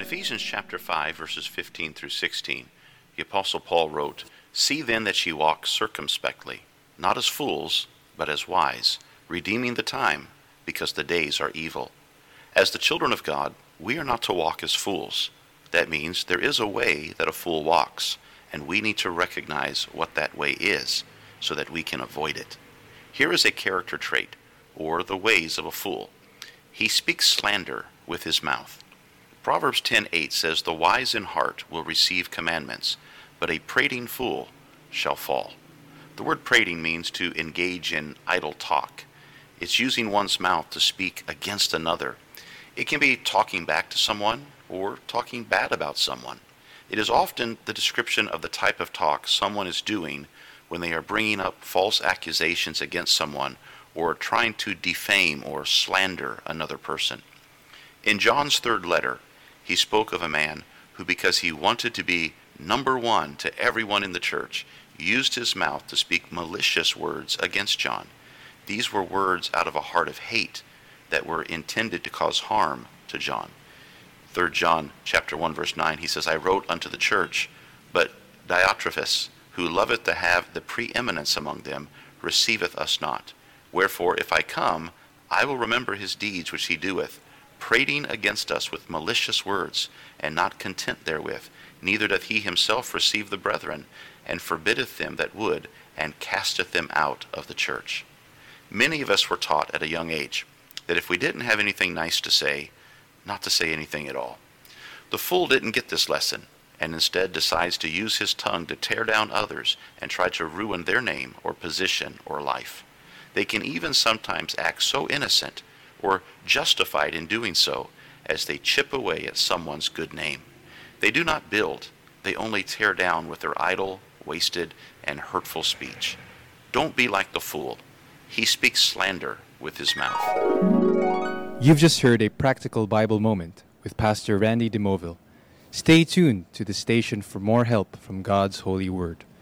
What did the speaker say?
Ephesians chapter 5, verses 15 through 16, the Apostle Paul wrote, "See then that ye walk circumspectly, not as fools, but as wise, redeeming the time, because the days are evil." As the children of God, we are not to walk as fools. That means there is a way that a fool walks, and we need to recognize what that way is, so that we can avoid it. Here is a character trait, or the ways of a fool. He speaks slander with his mouth. Proverbs 10:8 says, "The wise in heart will receive commandments, but a prating fool shall fall." The word prating means to engage in idle talk. It's using one's mouth to speak against another. It can be talking back to someone or talking bad about someone. It is often the description of the type of talk someone is doing when they are bringing up false accusations against someone or trying to defame or slander another person. In John's third letter, he spoke of a man who, because he wanted to be number one to everyone in the church, used his mouth to speak malicious words against John. These were words out of a heart of hate that were intended to cause harm to John. 3 John chapter 1 verse 9, he says, "I wrote unto the church, but Diotrephes, who loveth to have the preeminence among them, receiveth us not. Wherefore, if I come, I will remember his deeds which he doeth, prating against us with malicious words, and not content therewith, neither doth he himself receive the brethren, and forbiddeth them that would, and casteth them out of the church." Many of us were taught at a young age that if we didn't have anything nice to say, not to say anything at all. The fool didn't get this lesson, and instead decides to use his tongue to tear down others and try to ruin their name or position or life. They can even sometimes act so innocent or justified in doing so as they chip away at someone's good name. They do not build, they only tear down with their idle, wasted, and hurtful speech. Don't be like the fool. He speaks slander with his mouth. You've just heard a practical Bible moment with Pastor Randy DeMoville. Stay tuned to the station for more help from God's holy word.